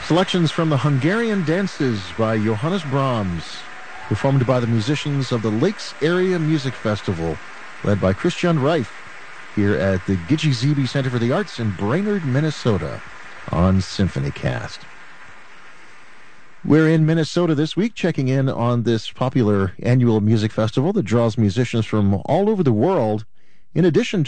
Selections from the Hungarian Dances by Johannes Brahms, performed by the musicians of the Lakes Area Music Festival, led by Christian Reif, here at the Gidgee Zeebe Center for the Arts in Brainerd, Minnesota, on SymphonyCast. We're in Minnesota this week, checking in on this popular annual music festival that draws musicians from all over the world, in addition to